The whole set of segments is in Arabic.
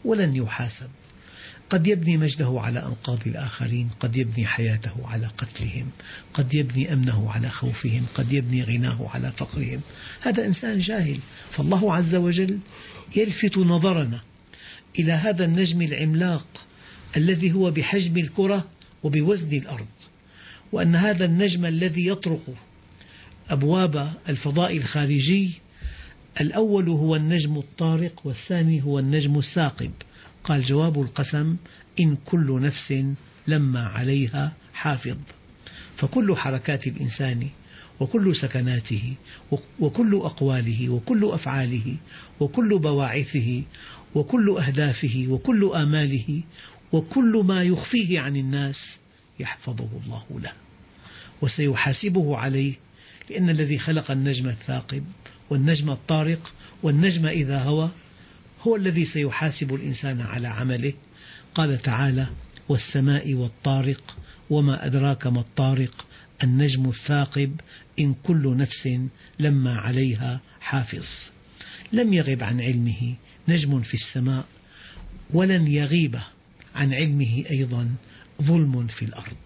ولن يحاسب. قد يبني مجده على أنقاض الآخرين، قد يبني حياته على قتلهم، قد يبني أمنه على خوفهم، قد يبني غناه على فقرهم. هذا إنسان جاهل. فالله عز وجل يلفت نظرنا إلى هذا النجم العملاق الذي هو بحجم الكرة وبوزن الأرض، وأن هذا النجم الذي يطرق أبواب الفضاء الخارجي الأول هو النجم الطارق، والثاني هو النجم الثاقب. قال جواب القسم: إن كل نفس لما عليها حافظ. فكل حركات الإنسان وكل سكناته وكل أقواله وكل أفعاله وكل بواعثه وكل أهدافه وكل آماله وكل ما يخفيه عن الناس يحفظه الله له وسيحاسبه عليه، لأن الذي خلق النجم الثاقب والنجم الطارق والنجم إذا هوى هو الذي سيحاسب الإنسان على عمله. قال تعالى: والسماء والطارق وما أدراك ما الطارق النجم الثاقب إن كل نفس لما عليها حافظ. لم يغب عن علمه نجم في السماء، ولن يغيب عن علمه أيضا ظلم في الأرض.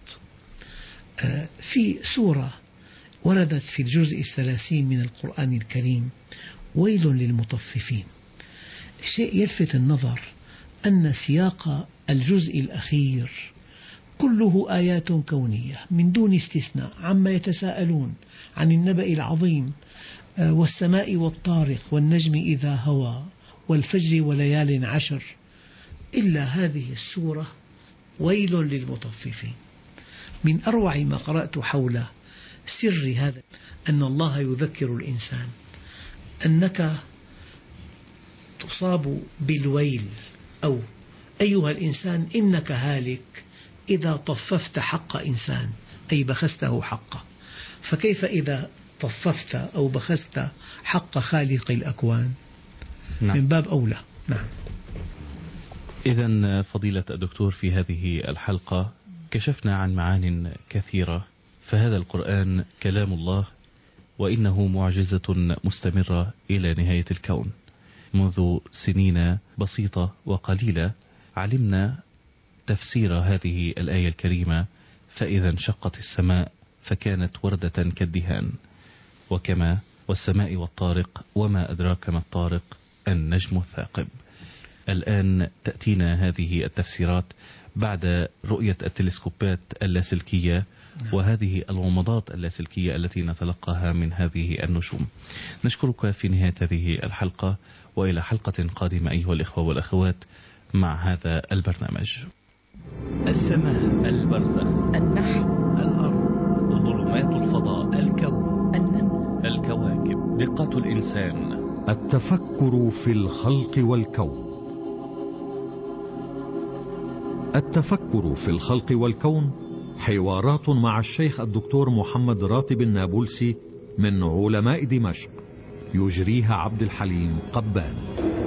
في سورة وردت في الجزء 30 من القرآن الكريم: ويل للمطففين. شيء يلفت النظر أن سياق الجزء الأخير كله آيات كونية من دون استثناء، عما يتساءلون عن النبأ العظيم، والسماء والطارق والنجم إذا هوى والفجر وليال عشر، إلا هذه السورة ويل للمطففين. من أروع ما قرأت حول سر هذا أن الله يذكر الإنسان أنك تصاب بالويل، أو أيها الإنسان إنك هالك إذا طففت حق إنسان، أي بخسته حقه، فكيف إذا طففت أو بخست حق خالق الأكوان؟ نعم. من باب أولى. نعم. إذن فضيلة الدكتور، في هذه الحلقة كشفنا عن معان كثيرة، فهذا القرآن كلام الله، وإنه معجزة مستمرة إلى نهاية الكون. منذ سنين بسيطة وقليلة علمنا تفسير هذه الآية الكريمة: فإذا انشقت السماء فكانت وردة كالدهان، وكما والسماء والطارق وما أدراك ما الطارق النجم الثاقب. الآن تأتينا هذه التفسيرات بعد رؤية التلسكوبات اللاسلكية وهذه الغمضات اللاسلكية التي نتلقاها من هذه النجوم. نشكرك في نهاية هذه الحلقة، وإلى حلقة قادمة أيها الإخوة والأخوات مع هذا البرنامج. السماء، البرزخ، النحل، الأرض، ظلمات الفضاء، الكون، النمل، الكواكب، دقة الإنسان، التفكر في الخلق والكون. التفكر في الخلق والكون حوارات مع الشيخ الدكتور محمد راتب النابلسي من علماء دمشق، يجريها عبد الحليم قبان.